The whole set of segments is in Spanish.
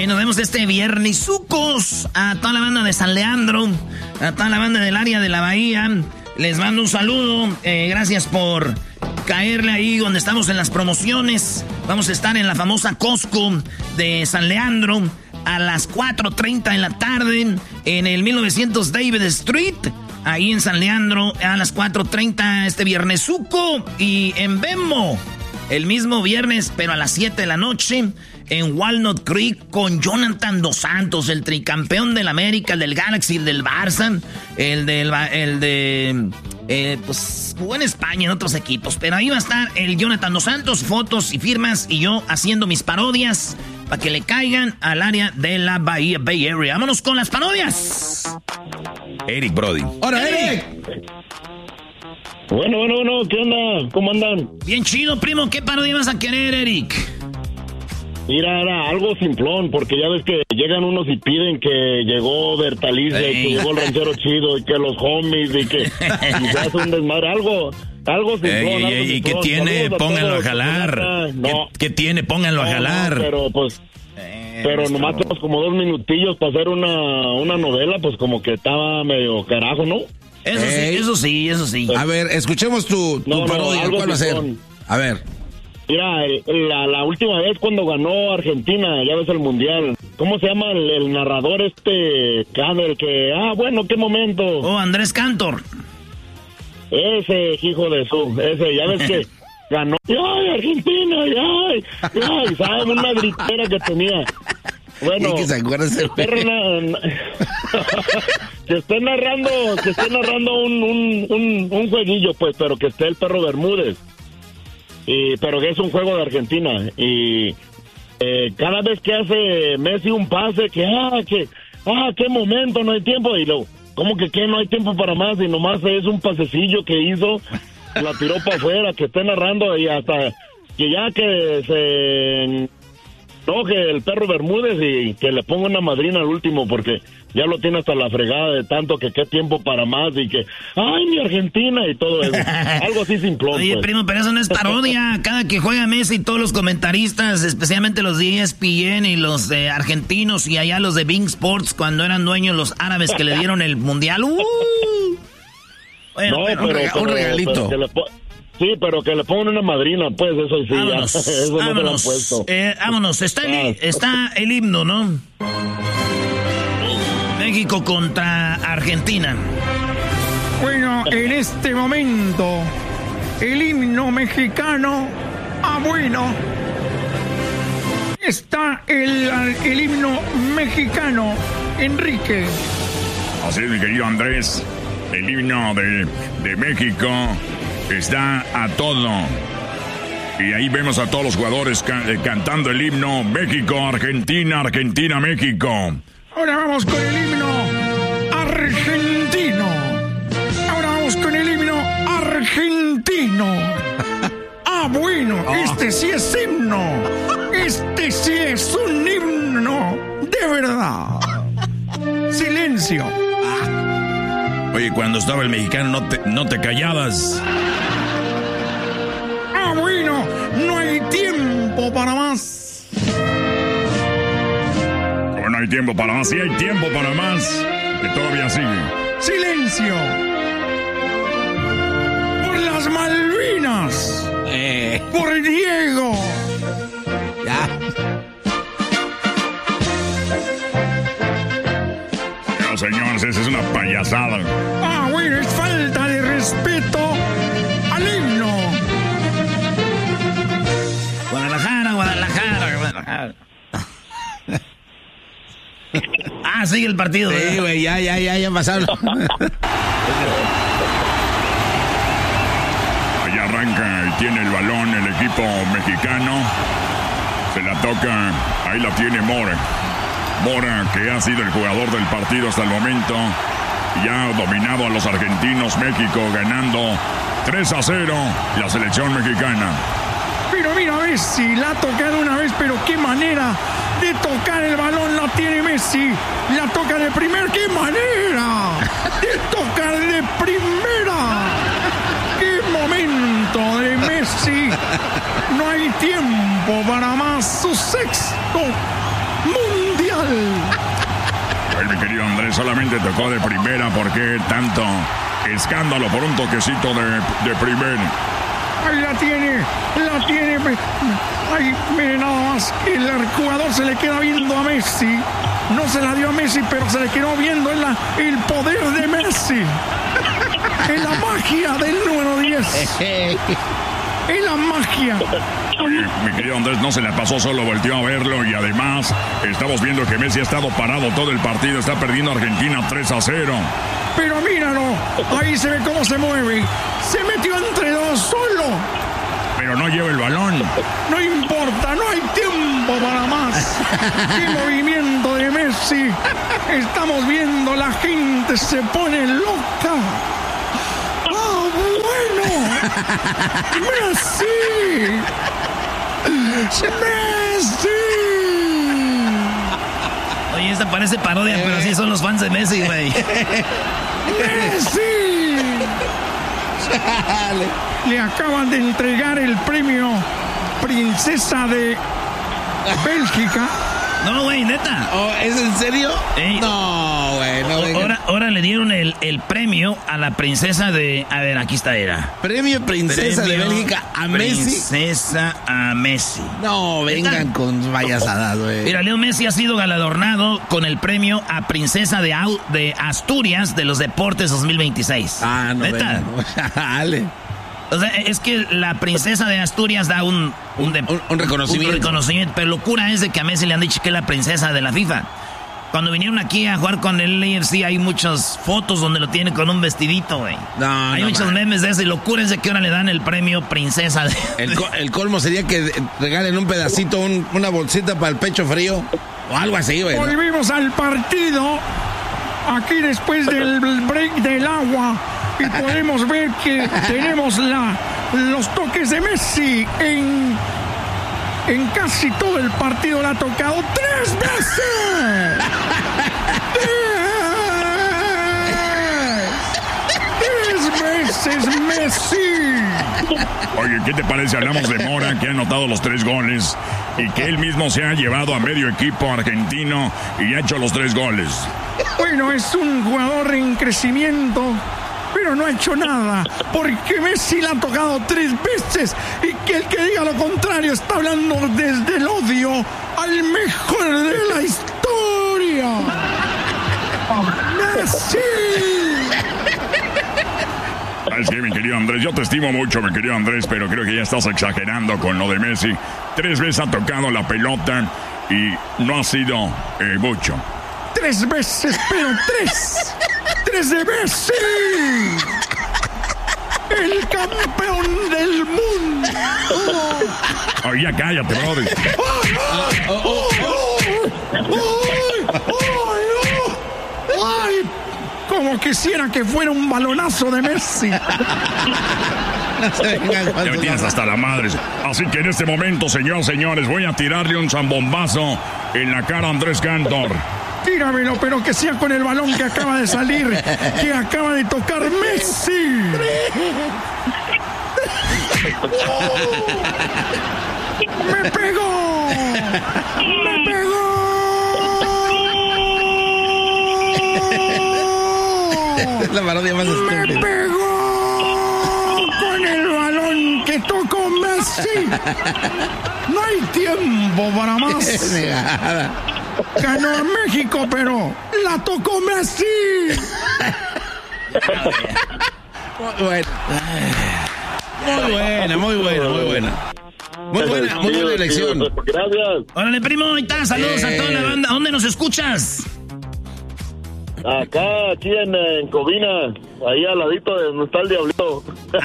nos vemos este viernesucos. A toda la banda de San Leandro, a toda la banda del área de la Bahía, les mando un saludo. Gracias por caerle ahí donde estamos en las promociones. Vamos a estar en la famosa Costco de San Leandro a las 4:30 en la tarde en el 1900 David Street, ahí en San Leandro, a las 4:30 este viernesuco. Y en Venmo, el mismo viernes, pero a las 7 de la noche, en Walnut Creek con Jonathan Dos Santos, el tricampeón del América, el del Galaxy, el del Barça, pues jugó en España en otros equipos, pero ahí va a estar el Jonathan Dos Santos, fotos y firmas, y yo haciendo mis parodias para que le caigan al área de la Bahía, Bay Area. Vámonos con las parodias. Eric Brody. ¡Hola, Eric! Bueno, ¿qué onda? ¿Cómo andan? Bien chido, primo. ¿Qué parodia vas a querer, Eric? Mira, era algo simplón, porque ya ves que llegan unos y piden que llegó Bertalice, que llegó el ranchero chido, y que los homies, y que y se hace un desmadre, algo simplón. ¿Y qué tiene? Pónganlo a jalar. ¿Qué tiene? Pónganlo a jalar. Pero nomás tenemos como 2 minutillos para hacer una novela, pues como que estaba medio carajo, ¿no? Eso sí. A ver, escuchemos tu parodia. ¿Cuál va a ser? A ver. Mira, la última vez cuando ganó Argentina, ya ves el Mundial, ¿cómo se llama el narrador el que... bueno, qué momento. Oh, Andrés Cantor. Ese hijo de ese, ya ves que ganó. ¡Ay, Argentina! ¡Ay! ¿Sabes? Una gritera que tenía. Bueno, que esté narrando un jueguillo, pues, pero que esté el perro Bermúdez. Pero que es un juego de Argentina. Y cada vez que hace Messi un pase, qué momento, no hay tiempo. Y luego, ¿cómo que no hay tiempo para más? Y nomás es un pasecillo que hizo, la tiró para afuera, que esté narrando, y hasta que ya que se enoje el perro Bermúdez y que le ponga una madrina al último, porque ya lo tiene hasta la fregada de tanto que qué tiempo para más, y que ¡ay, mi Argentina! Y todo eso. Algo así simplón. Oye, pues. primo, pero eso no es parodia. Cada que juega Messi, todos los comentaristas, especialmente los de ESPN y los argentinos, y allá los de Bing Sports, cuando eran dueños los árabes que le dieron el mundial. Bueno, un regalito. Sí, pero que le pongan una madrina, pues, eso sí. Vámonos, eso vámonos, no se lo han puesto. Vámonos, está el himno, ¿no? México contra Argentina. Bueno, en este momento, el himno mexicano, bueno, está el himno mexicano, Enrique. Así es, mi querido Andrés, el himno de México está a todo. Y ahí vemos a todos los jugadores cantando el himno México, Argentina, Argentina, México. Ahora vamos con el himno argentino. Bueno, este sí es himno. Este sí es un himno de verdad. Silencio. Oye, cuando estaba el mexicano no te callabas. Bueno, no hay tiempo para más. No hay tiempo para más, sí hay tiempo para más, que todavía sigue. ¡Silencio! ¡Por las Malvinas! ¡Por Diego! Ya. No, señores, esa es una payasada. Bueno, es falta de respeto al himno. Guadalajara. Sigue el partido. Sí, güey, ya pasaron. Ahí arranca y tiene el balón el equipo mexicano. Se la toca, ahí la tiene Mora, que ha sido el jugador del partido hasta el momento. Ya ha dominado a los argentinos. México ganando 3-0 la selección mexicana. Pero mira, Messi la ha tocado una vez, pero qué manera de tocar el balón la tiene Messi. La toca de primera, qué manera de tocar de primera. Qué momento de Messi. No hay tiempo para más. Su sexto mundial. Ay, mi querido Andrés, solamente tocó de primera. ¿Por qué tanto escándalo por un toquecito de primera? Ahí la tiene. Ay, mire nada más, el jugador se le queda viendo a Messi. No se la dio a Messi, pero se le quedó viendo el poder de Messi. En la magia del número 10. En la magia. Oye, mi querido Andrés, no se la pasó, solo volteó a verlo. Y además, estamos viendo que Messi ha estado parado todo el partido. Está perdiendo Argentina 3-0. Pero míralo, ahí se ve cómo se mueve. Se metió entre dos solo. Pero no lleva el balón. No importa, no hay tiempo para más. ¡Qué movimiento de Messi! Estamos viendo, la gente se pone loca. ¡Ah, bueno! ¡Messi! ¡Messi! Oye, esta parece parodia, pero así son los fans de Messi, güey. ¡Messi! Le acaban de entregar el premio Princesa de Bélgica. No, güey, neta. Oh, ¿es en serio? Ey. No, güey, no. Ahora le dieron el premio a la princesa de... A ver, aquí está, era. Premio Princesa de Bélgica a Messi. Princesa a Messi. No, vengan con payasadas, güey. Mira, Leo Messi ha sido galardonado con el premio a Princesa de Asturias de los Deportes 2026. Ah, no, ¿neta? Dale. O sea, es que la princesa de Asturias da un reconocimiento. Un reconocimiento, pero locura es de que a Messi le han dicho que es la princesa de la FIFA. Cuando vinieron aquí a jugar con el AFC hay muchas fotos donde lo tiene con un vestidito, güey. Hay muchos memes de eso y locura es de que ahora le dan el premio princesa de... El colmo sería que regalen un pedacito, una bolsita para el pecho frío o algo así, güey. Volvimos al partido aquí después del break del agua. Y podemos ver que tenemos los toques de Messi en casi todo el partido. Le ha tocado 3 veces. 3 veces Messi. Oye, ¿qué te parece? Hablamos de Mora, que ha anotado los 3 goles y que él mismo se ha llevado a medio equipo argentino y ha hecho los 3 goles. Bueno, es un jugador en crecimiento, pero no ha hecho nada, porque Messi le ha tocado 3 veces, y que el que diga lo contrario está hablando desde el odio al mejor de la historia. ¡Messi! ¿Sabes qué, mi querido Andrés? Yo te estimo mucho, mi querido Andrés, pero creo que ya estás exagerando con lo de Messi. 3 veces ha tocado la pelota y no ha sido mucho. 3 veces, pero 3. 3 de Messi. El campeón del mundo. Oye, ya cállate, brother. ¡Ay! Como quisiera que fuera un balonazo de Messi. Ya me tienes hasta la madre. Así que en este momento, señores, voy a tirarle un zambombazo en la cara a Andrés Cantor. Tíramelo, pero que sea con el balón que acaba de salir, que acaba de tocar Messi. ¡Me pegó! ¡Me pegó! Es la parodia más estúpida. ¡Me pegó! Con el balón que tocó Messi. No hay tiempo para más. Ganó México, pero la tocó Messi. Muy buena elección. Gracias. Órale, primo, ahí está, saludos a toda la banda. ¿Dónde nos escuchas? Aquí en Covina, ahí al ladito de donde está el Diablito.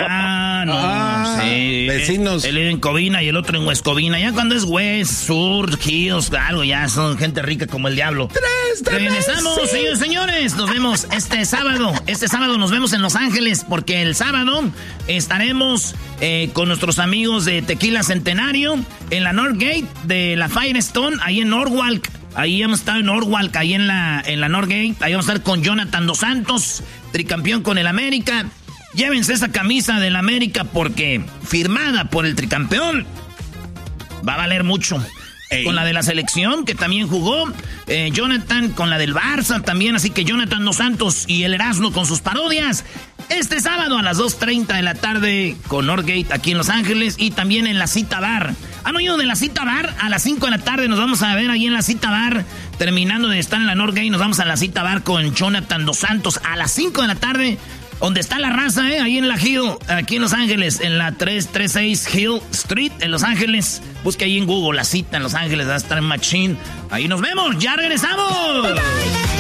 Sí. Vecinos. Él en Covina y el otro en West Covina. Ya cuando es West, Sur, Hills, algo, ya son gente rica como el diablo. Regresamos, señores. Nos vemos este sábado. Este sábado nos vemos en Los Ángeles, porque el sábado estaremos con nuestros amigos de Tequila Centenario en la Northgate de la Firestone, ahí en Norwalk. Ahí vamos a estar en Norwalk, ahí en la Northgate. Ahí vamos a estar con Jonathan Dos Santos, tricampeón con el América. Llévense esa camisa del América porque firmada por el tricampeón va a valer mucho. con la de la selección, que también jugó. Jonathan con la del Barça también. Así que Jonathan Dos Santos y el Erasmo con sus parodias. Este sábado a las 2:30 de la tarde con Northgate aquí en Los Ángeles. Y también en la Cita Bar. ¿Han oído de la Cita Bar? A las 5 de la tarde nos vamos a ver ahí en la Cita Bar. Terminando de estar en la Northgate, nos vamos a la Cita Bar con Jonathan Dos Santos a las 5 de la tarde. Donde está la raza, ahí en la Hill, aquí en Los Ángeles, en la 336 Hill Street, en Los Ángeles. Busque ahí en Google la cita en Los Ángeles, va a estar en Machine. Ahí nos vemos, ya regresamos.